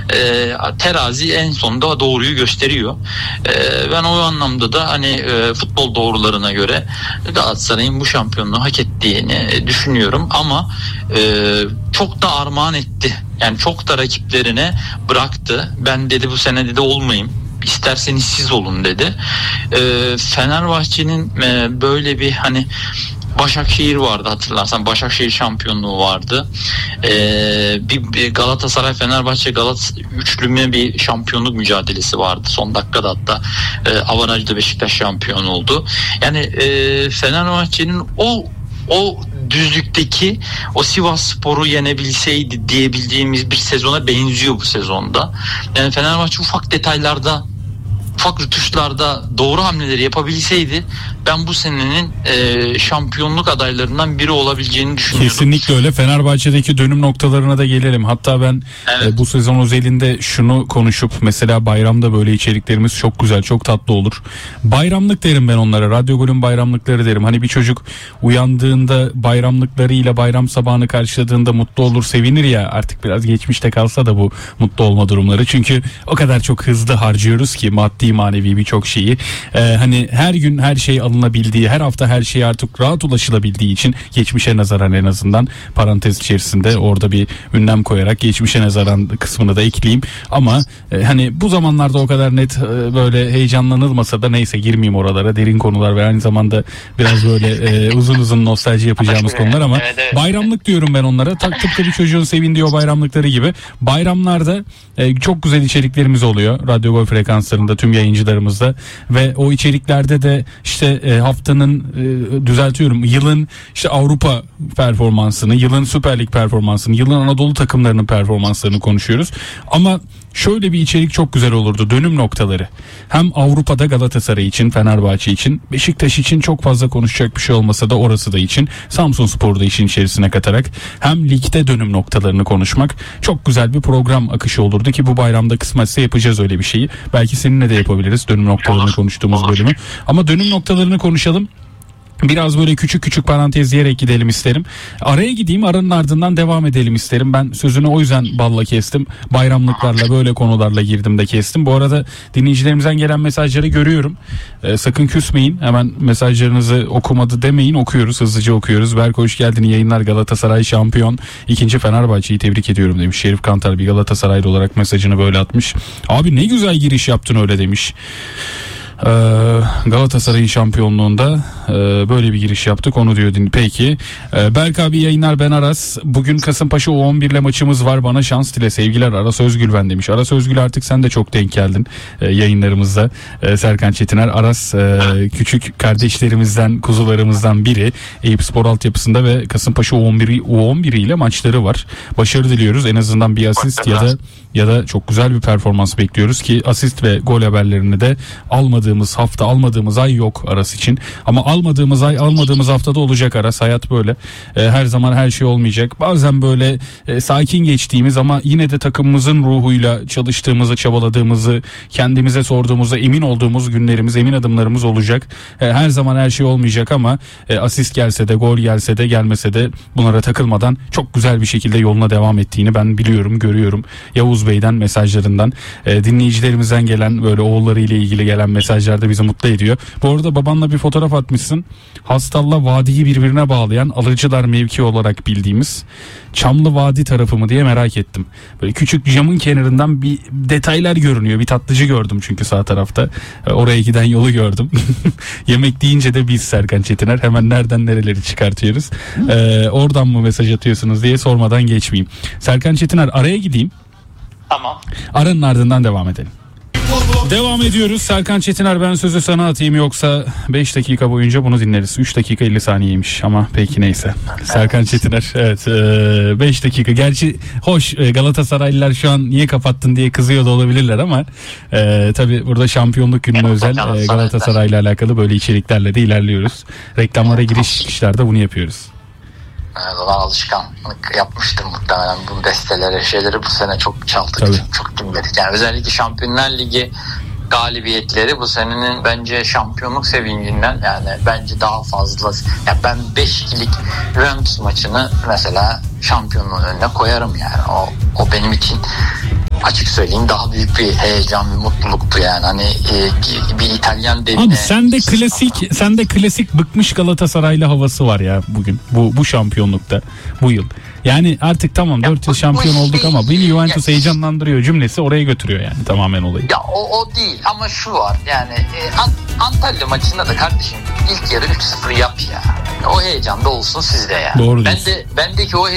terazi en sonunda doğruyu gösteriyor. Ben o anlamda da hani futbol doğrularına göre Galatasaray'ın bu şampiyonluğu hak ettiğini düşünüyorum ama çok da armağan etti. Yani çok da rakiplerine bıraktı. Ben dedi bu sene dedi olmayayım. İsterseniz siz olun dedi. Fenerbahçe'nin böyle bir hani Başakşehir vardı, hatırlarsan Başakşehir şampiyonluğu vardı. Bir Galatasaray Fenerbahçe üçlüme bir şampiyonluk mücadelesi vardı. Son dakikada hatta avarajda Beşiktaş şampiyon oldu. Yani Fenerbahçe'nin o düzlükteki o Sivasspor'u yenebilseydi diyebildiğimiz bir sezona benziyor bu sezonda. Yani Fenerbahçe ufak detaylarda, ufak rütuşlarda doğru hamleleri yapabilseydi ben bu senenin şampiyonluk adaylarından biri olabileceğini düşünüyorum. Kesinlikle öyle. Fenerbahçe'deki dönüm noktalarına da gelelim. Hatta ben bu sezon özelinde şunu konuşup mesela bayramda böyle içeriklerimiz çok güzel, çok tatlı olur. Bayramlık derim ben onlara. Radyo Gol'ün bayramlıkları derim. Hani bir çocuk uyandığında bayramlıklarıyla bayram sabahını karşıladığında mutlu olur, sevinir ya. Artık biraz geçmişte kalsa da bu mutlu olma durumları. Çünkü o kadar çok hızlı harcıyoruz ki maddi manevi birçok şeyi. Hani her gün her şey alınabildiği, her hafta her şeye artık rahat ulaşılabildiği için geçmişe nazaran en azından parantez içerisinde orada bir ünlem koyarak geçmişe nazaran kısmını da ekleyeyim. Ama hani bu zamanlarda o kadar net böyle heyecanlanılmasa da neyse girmeyeyim oralara, derin konular ve aynı zamanda biraz böyle uzun nostalji yapacağımız konular ama bayramlık diyorum ben onlara. Tıpkı bir çocuğun sevindiği o bayramlıkları gibi. Bayramlarda çok güzel içeriklerimiz oluyor. Radyo Gol frekanslarında tüm yayıncılarımızda ve o içeriklerde de işte haftanın düzeltiyorum yılın işte Avrupa performansını, yılın Süper Lig performansını, yılın Anadolu takımlarının performanslarını konuşuyoruz. Ama şöyle bir içerik çok güzel olurdu. Dönüm noktaları. Hem Avrupa'da Galatasaray için, Fenerbahçe için, Beşiktaş için çok fazla konuşacak bir şey olmasa da orası da için, Samsunspor'da işin içerisine katarak hem ligde dönüm noktalarını konuşmak çok güzel bir program akışı olurdu ki bu bayramda kısmetse yapacağız öyle bir şeyi. Belki seninle de yapabiliriz dönüm noktalarını konuştuğumuz bölümü. Ama dönüm noktalarını konuşalım. Biraz böyle küçük parantezleyerek gidelim isterim. Araya gideyim, aranın ardından devam edelim isterim. Ben sözünü o yüzden balla kestim. Bayramlıklarla böyle konularla girdim de kestim. Bu arada dinleyicilerimizden gelen mesajları görüyorum. Sakın küsmeyin. Hemen mesajlarınızı okumadı demeyin. Okuyoruz, hızlıca okuyoruz. Berk hoş geldin, yayınlar, Galatasaray şampiyon. 2. Fenerbahçe'yi tebrik ediyorum demiş. Şerif Kantar bir Galatasaraylı olarak mesajını böyle atmış. Abi ne güzel giriş yaptın öyle demiş. Galatasaray'ın şampiyonluğunda böyle bir giriş yaptık, onu diyor. Peki Berk abi yayınlar, ben Aras. Bugün Kasımpaşa U11 ile maçımız var, bana şans dile, sevgiler Aras Özgül ben demiş. Aras Özgül artık sen de çok denk geldin yayınlarımızda. Serkan Çetiner, Aras küçük kardeşlerimizden, kuzularımızdan biri. Eyüp Spor altyapısında ve Kasımpaşa U11 ile maçları var. Başarı diliyoruz, en azından bir asist ya da çok güzel bir performans bekliyoruz ki asist ve gol haberlerini de almadığımız ay yok Aras için. Ama almadığımız haftada olacak Aras. Hayat böyle. Her zaman her şey olmayacak. Bazen böyle sakin geçtiğimiz ama yine de takımımızın ruhuyla çalıştığımızı, çabaladığımızı, kendimize sorduğumuzda emin olduğumuz günlerimiz, emin adımlarımız olacak. Her zaman her şey olmayacak ama asist gelse de, gol gelse de, gelmese de bunlara takılmadan çok güzel bir şekilde yoluna devam ettiğini ben biliyorum, görüyorum. Yavuz Bey'den mesajlarından, dinleyicilerimizden gelen böyle oğullarıyla ilgili gelen mesajlar da bizi mutlu ediyor. Bu arada babanla bir fotoğraf atmışsın. Hastal'la Vadi'yi birbirine bağlayan, Alıcılar mevki olarak bildiğimiz Çamlı Vadi tarafı mı diye merak ettim. Böyle küçük camın kenarından bir detaylar görünüyor. Bir tatlıcı gördüm çünkü sağ tarafta. Oraya giden yolu gördüm. Yemek deyince de biz Serkan Çetiner hemen nereden nereleri çıkartıyoruz. Oradan mı mesaj atıyorsunuz diye sormadan geçmeyeyim. Serkan Çetiner, araya gideyim. Tamam. Aranın ardından devam edelim. Devam ediyoruz. Serkan Çetiner, ben sözü sana atayım yoksa 5 dakika boyunca bunu dinleriz. 3 dakika 50 saniyeymiş ama peki neyse. Serkan Çetiner, evet, 5 dakika. Gerçi hoş, Galatasaraylılar şu an niye kapattın diye kızıyor da olabilirler ama tabii burada şampiyonluk gününe özel Galatasaray'la alakalı böyle içeriklerle de ilerliyoruz. Reklamlara giriş çıkışlarda bunu yapıyoruz. Alışkanlık yapmıştım muhtemelen bu besteleri, şeyleri bu sene çok çaldık, çok dinledik. Yani özellikle Şampiyonlar Ligi galibiyetleri bu senenin bence şampiyonluk sevincinden, yani bence daha fazla. Yani ben 5-2'lik Juventus maçını mesela şampiyonluğun önüne koyarım yani. O benim için açık söyleyeyim daha büyük bir heyecan ve mutluluktu yani. Hani bir İtalyan devine. Abi sende klasik bıkmış Galatasaraylı havası var ya bugün. Bu şampiyonlukta bu yıl. Yani artık tamam 4 yıl şampiyon olduk ama beni Juventus heyecanlandırıyor cümlesi oraya götürüyor yani tamamen olayı. Ya o değil ama şu var yani Antalya maçında da kardeşim ilk yarı 3-0 yap ya. O heyecan da olsun sizde ya. Doğru diyorsun. Bendeki o